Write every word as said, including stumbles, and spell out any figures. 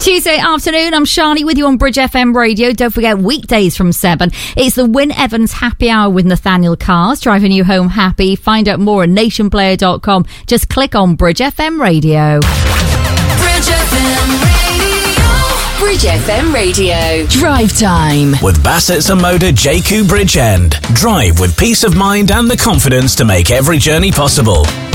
Tuesday afternoon, I'm Shani with you on Bridge F M Radio. Don't forget, weekdays from seven. It's the Wyn Evans Happy Hour with Nathaniel Cars, driving you home happy. Find out more at nation player dot com. Just click on Bridge F M Radio. Bridge F M Radio. Bridge F M Radio. Drive time. With Bassett Zamoda J Q Bridge End. Drive with peace of mind and the confidence to make every journey possible.